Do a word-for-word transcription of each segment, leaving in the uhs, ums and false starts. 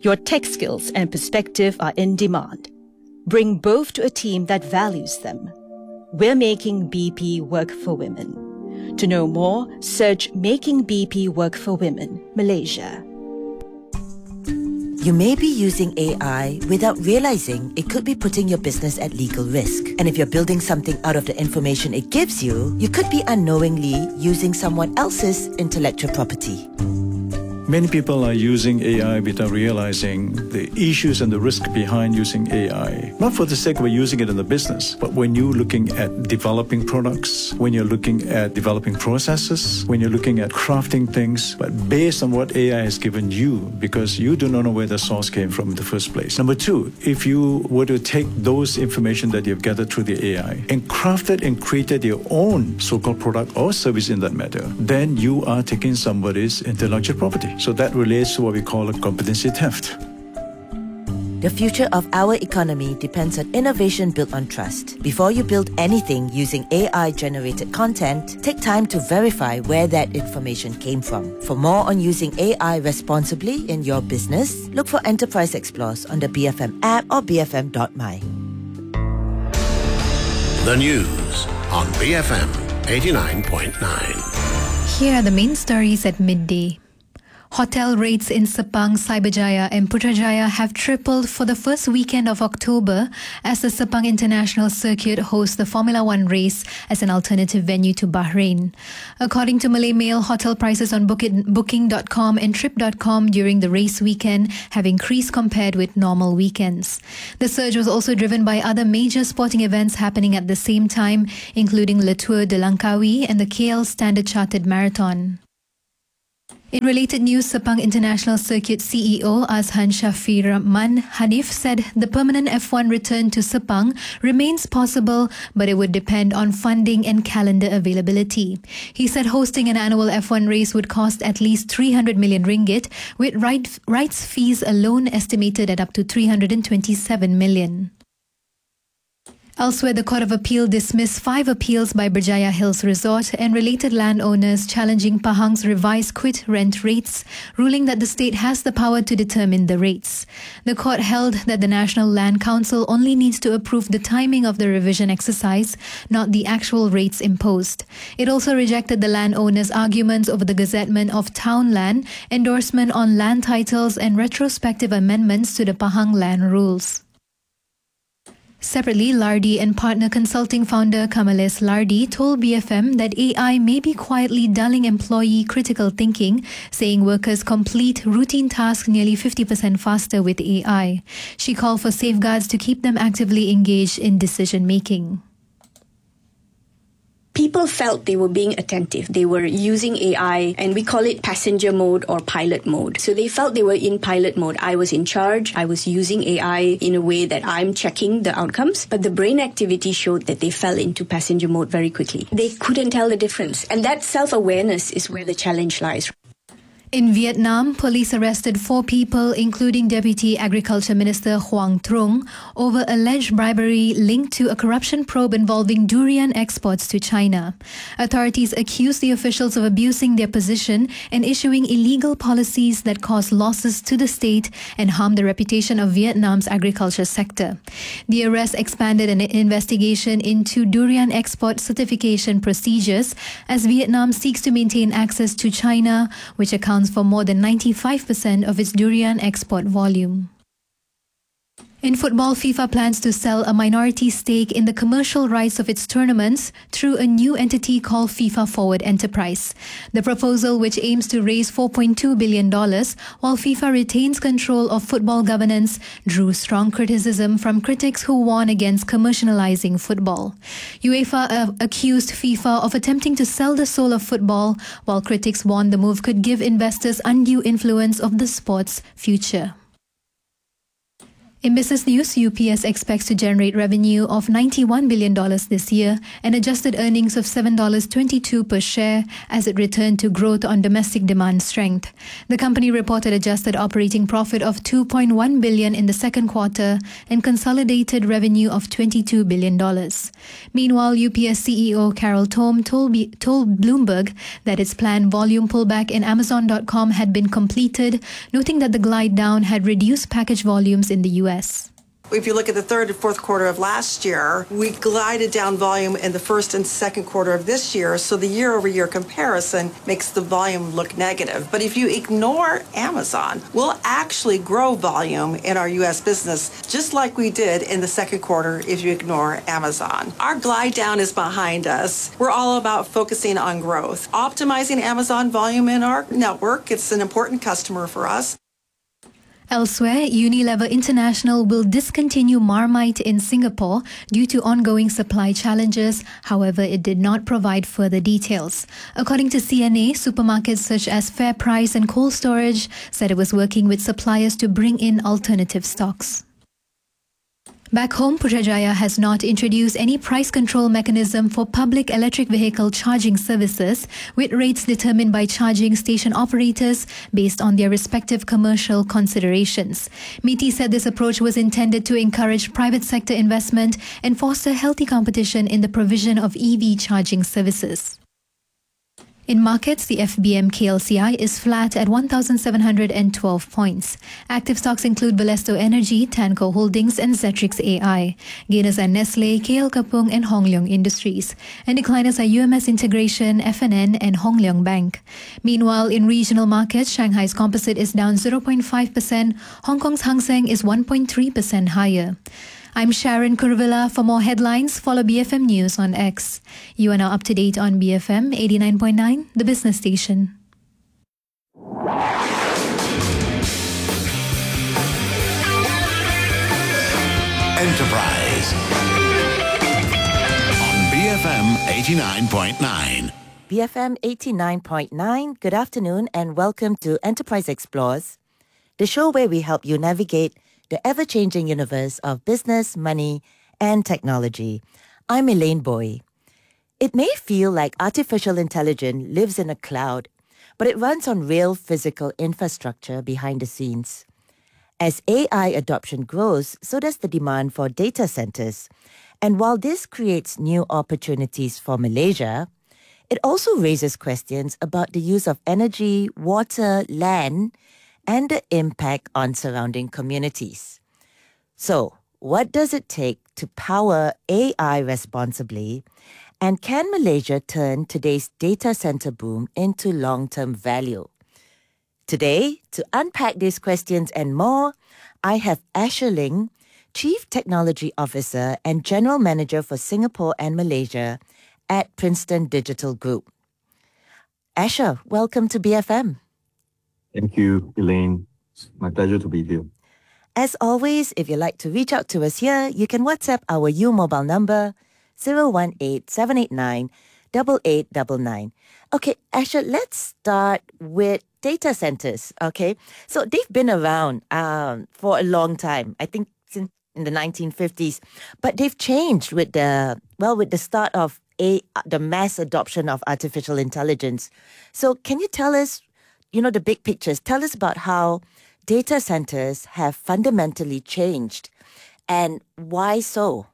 Your tech skills and perspective are in demand. Bring both to a team that values them. We're making B P work for women. To know more, search Making B P Work for Women, Malaysia. You may be using A I without realizing it could be putting your business at legal risk. And if you're building something out of the information it gives you, you could be unknowingly using someone else's intellectual property. Many people are using A I without realizing the issues and the risk behind using A I. Not for the sake of using it in the business, but when you're looking at developing products, when you're looking at developing processes, when you're looking at crafting things, but based on what A I has given you, because you do not know where the source came from in the first place. Number two, if you were to take those information that you've gathered through the A I and crafted and created your own so-called product or service in that matter, then you are taking somebody's intellectual property. So that relates to what we call a competency theft. The future of our economy depends on innovation built on trust. Before you build anything using A I-generated content, take time to verify where that information came from. For more on using A I responsibly in your business, look for Enterprise Explorers on the B F M app or b f m dot my. The news on B F M eighty-nine point nine. Here are the main stories at midday. Hotel rates in Sepang, Cyberjaya and Putrajaya have tripled for the first weekend of October as the Sepang International Circuit hosts the Formula One race as an alternative venue to Bahrain. According to Malay Mail, hotel prices on booking dot com and trip dot com during the race weekend have increased compared with normal weekends. The surge was also driven by other major sporting events happening at the same time, including Le Tour de Langkawi and the K L Standard Chartered Marathon. In related news, Sepang International Circuit C E O Azhan Shafir Rahman Hanif said the permanent F one return to Sepang remains possible, but it would depend on funding and calendar availability. He said hosting an annual F one race would cost at least three hundred million ringgit, with right, rights fees alone estimated at up to three hundred twenty-seven million. Elsewhere, the Court of Appeal dismissed five appeals by Berjaya Hills Resort and related landowners challenging Pahang's revised quit rent rates, ruling that the state has the power to determine the rates. The court held that the National Land Council only needs to approve the timing of the revision exercise, not the actual rates imposed. It also rejected the landowners' arguments over the gazettement of town land, endorsement on land titles and retrospective amendments to the Pahang land rules. Separately, Lardi and partner consulting founder Kamales Lardi told B F M that A I may be quietly dulling employee critical thinking, saying workers complete routine tasks nearly fifty percent faster with A I. She called for safeguards to keep them actively engaged in decision-making. People felt they were being attentive. They were using A I, and we call it passenger mode or pilot mode. So they felt they were in pilot mode. I was in charge. I was using A I in a way that I'm checking the outcomes. But the brain activity showed that they fell into passenger mode very quickly. They couldn't tell the difference. And that self-awareness is where the challenge lies. In Vietnam, police arrested four people, including Deputy Agriculture Minister Hoang Trung, over alleged bribery linked to a corruption probe involving durian exports to China. Authorities accused the officials of abusing their position and issuing illegal policies that caused losses to the state and harmed the reputation of Vietnam's agriculture sector. The arrest expanded an investigation into durian export certification procedures as Vietnam seeks to maintain access to China, which accounts for more than ninety-five percent of its durian export volume. In football, FIFA plans to sell a minority stake in the commercial rights of its tournaments through a new entity called FIFA Forward Enterprise. The proposal, which aims to raise four point two billion dollars while FIFA retains control of football governance, drew strong criticism from critics who warn against commercializing football. UEFA uh, accused FIFA of attempting to sell the soul of football, while critics warned the move could give investors undue influence of the sport's future. In business news, U P S expects to generate revenue of ninety-one billion dollars this year and adjusted earnings of seven dollars and twenty-two cents per share as it returned to growth on domestic demand strength. The company reported adjusted operating profit of two point one billion dollars in the second quarter and consolidated revenue of twenty-two billion dollars. Meanwhile, U P S C E O Carol Tome told, B- told Bloomberg that its planned volume pullback in Amazon dot com had been completed, noting that the glide down had reduced package volumes in the U S. If you look at the third and fourth quarter of last year, we glided down volume in the first and second quarter of this year, so the year-over-year comparison makes the volume look negative. But if you ignore Amazon, we'll actually grow volume in our U S business, just like we did in the second quarter if you ignore Amazon. Our glide down is behind us. We're all about focusing on growth. Optimizing Amazon volume in our network, it's an important customer for us. Elsewhere, Unilever International will discontinue Marmite in Singapore due to ongoing supply challenges. However, it did not provide further details. According to C N A, supermarkets such as FairPrice and Cold Storage said it was working with suppliers to bring in alternative stocks. Back home, Putrajaya has not introduced any price control mechanism for public electric vehicle charging services, with rates determined by charging station operators based on their respective commercial considerations. MITI said this approach was intended to encourage private sector investment and foster healthy competition in the provision of E V charging services. In markets, the F B M K L C I is flat at one thousand seven hundred twelve points. Active stocks include Balesto Energy, Tanco Holdings and Zetrix A I. Gainers are Nestle, K L Kapung and Hong Leong Industries. And decliners are U M S Integration, F N N and Hong Leong Bank. Meanwhile, in regional markets, Shanghai's composite is down zero point five percent. Hong Kong's Hang Seng is one point three percent higher. I'm Sharon Kurvilla. For more headlines, follow B F M News on X. You are now up to date on B F M eighty-nine point nine, the business station. Enterprise on B F M eighty-nine point nine. B F M eighty-nine point nine, good afternoon and welcome to Enterprise Explores, the show where we help you navigate the ever-changing universe of business, money, and technology. I'm Elaine Boy. It may feel like artificial intelligence lives in a cloud, but it runs on real physical infrastructure behind the scenes. As A I adoption grows, so does the demand for data centers. And while this creates new opportunities for Malaysia, it also raises questions about the use of energy, water, land, and the impact on surrounding communities. So, what does it take to power A I responsibly? And can Malaysia turn today's data center boom into long-term value? Today, to unpack these questions and more, I have Asher Ling, Chief Technology Officer and General Manager for Singapore and Malaysia at Princeton Digital Group. Asher, welcome to B F M. Thank you, Elaine. It's my pleasure to be here. As always, if you'd like to reach out to us here, you can WhatsApp our U mobile number, zero one eight, seven eight nine, eight eight nine nine. Okay, Asher, let's start with data centers, okay? So they've been around um, for a long time, I think since in the nineteen fifties, but they've changed with the, well, with the start of a, the mass adoption of artificial intelligence. So can you tell us, you know, the big pictures? Tell us about how data centers have fundamentally changed and why so?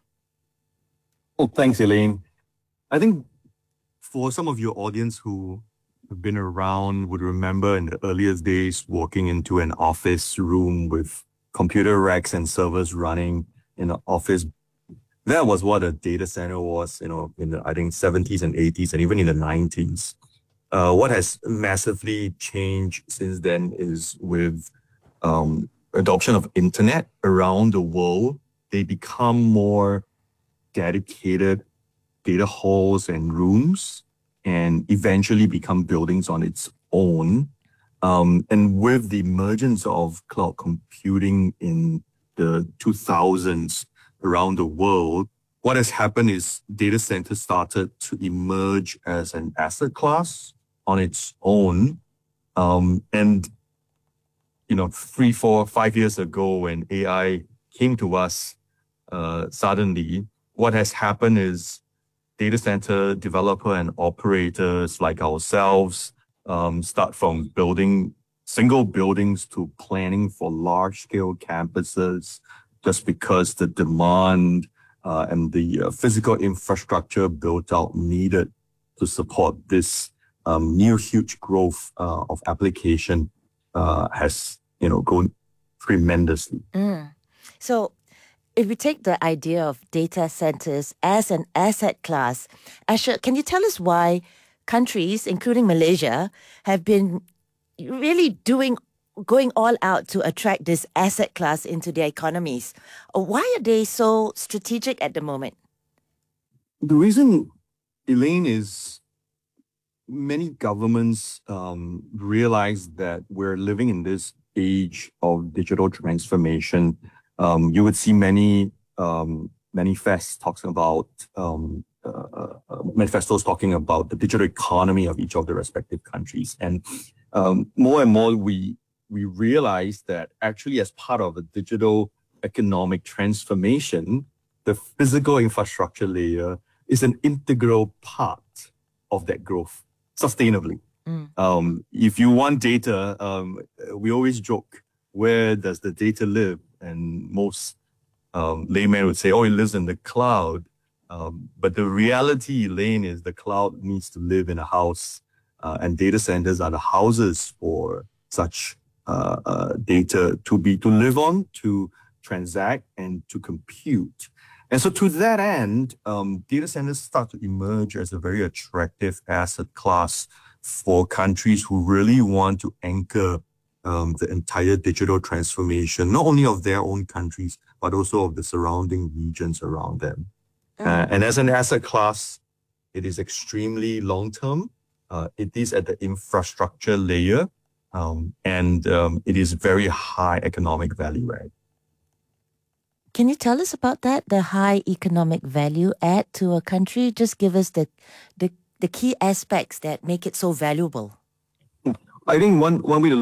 Oh, thanks, Elaine. I think for some of your audience who have been around would remember in the earliest days walking into an office room with computer racks and servers running in an office. That was what a data center was, you know, in the, I think, seventies and eighties and even in the nineties. Uh, what has massively changed since then is with um, adoption of internet around the world, they become more dedicated data halls and rooms and eventually become buildings on its own. Um, and with the emergence of cloud computing in the two thousands around the world, what has happened is data centers started to emerge as an asset class on its own. Um, and, you know, three, four, five years ago when A I came to us uh, suddenly. What has happened is data center developer and operators like ourselves um, start from building single buildings to planning for large-scale campuses just because the demand uh, and the uh, physical infrastructure built out needed to support this um, new huge growth uh, of application uh, has, you know, grown tremendously. Mm. So if we take the idea of data centers as an asset class, Asher, can you tell us why countries, including Malaysia, have been really doing, going all out to attract this asset class into their economies? Why are they so strategic at the moment? The reason, Elaine, is many governments um, realize that we're living in this age of digital transformation. Um, you would see many um, manifests talking about um, uh, uh, manifestos talking about the digital economy of each of the respective countries, and um, more and more we we realize that actually, as part of a digital economic transformation, the physical infrastructure layer is an integral part of that growth sustainably. Mm. Um, if you want data, um, we always joke, where does the data live? And most um, laymen would say, oh, it lives in the cloud. Um, but the reality, Elaine, is the cloud needs to live in a house, uh, and data centers are the houses for such uh, uh, data to be, to live on, to transact, and to compute. And so to that end, um, data centers start to emerge as a very attractive asset class for countries who really want to anchor um, the entire digital transformation, not only of their own countries, but also of the surrounding regions around them. Mm. Uh, and as an asset class, it is extremely long-term. Uh, it is at the infrastructure layer, um, and um, it is very high economic value add. Can you tell us about that, the high economic value add to a country? Just give us the, the, the key aspects that make it so valuable. I think one, one way to look